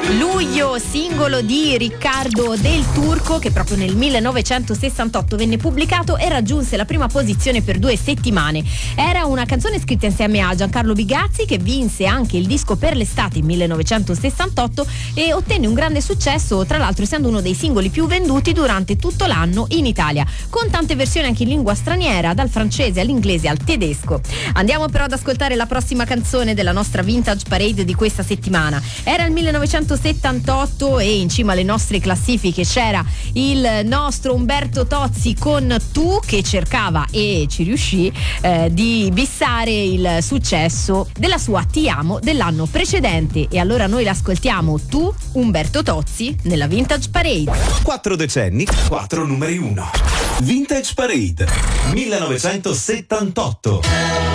Luglio, singolo di Riccardo Del Turco, che proprio nel 1968 venne pubblicato e raggiunse la prima posizione per 2 settimane. Era una canzone scritta insieme a Giancarlo Bigazzi, che vinse anche il disco per l'estate 1968 e ottenne un grande successo, tra l'altro essendo uno dei singoli più venduti durante tutto l'anno in Italia, con tante versioni anche in lingua straniera, dal francese all'inglese al tedesco. Andiamo però ad ascoltare la prossima canzone della nostra Vintage Parade di questa settimana. Era il 1978 e in cima alle nostre classifiche c'era il nostro Umberto Tozzi con Tu, che cercava e ci riuscì di bissare il successo della sua Ti amo dell'anno precedente, e allora noi l'ascoltiamo, Tu, Umberto Tozzi, nella Vintage Parade. 4 decenni, 4 numeri 1. Vintage Parade 1978.